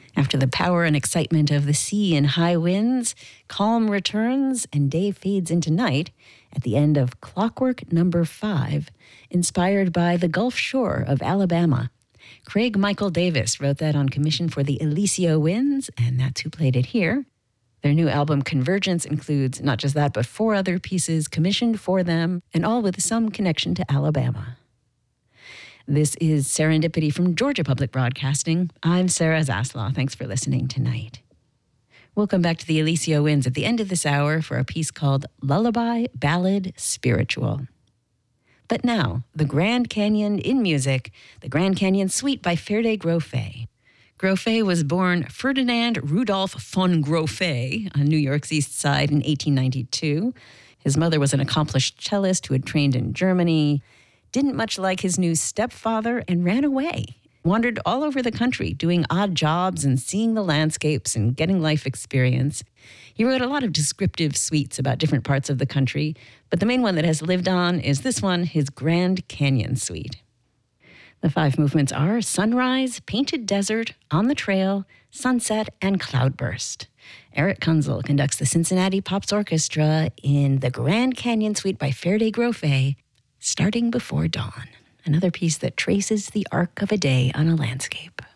After the power and excitement of the sea and high winds, calm returns and day fades into night at the end of Clockwork Number 5, inspired by the Gulf Shore of Alabama. Craig Michael Davis wrote that on commission for the Eliseo Winds, and that's who played it here. Their new album, Convergence, includes not just that, but 4 other pieces commissioned for them, and all with some connection to Alabama. This is Serendipity from Georgia Public Broadcasting. I'm Sarah Zaslaw. Thanks for listening tonight. We'll come back to the Eliseo Winds at the end of this hour for a piece called Lullaby Ballad Spiritual. But now, the Grand Canyon in music, the Grand Canyon Suite by Ferde Grofe. Grofe was born Ferdinand Rudolf von Grofe on New York's East Side in 1892. His mother was an accomplished cellist who had trained in Germany, didn't much like his new stepfather, and ran away. Wandered all over the country, doing odd jobs and seeing the landscapes and getting life experience. He wrote a lot of descriptive suites about different parts of the country, but the main one that has lived on is this one, his Grand Canyon Suite. The 5 movements are Sunrise, Painted Desert, On the Trail, Sunset, and Cloudburst. Eric Kunzel conducts the Cincinnati Pops Orchestra in the Grand Canyon Suite by Ferde Grofe, Starting Before Dawn, another piece that traces the arc of a day on a landscape.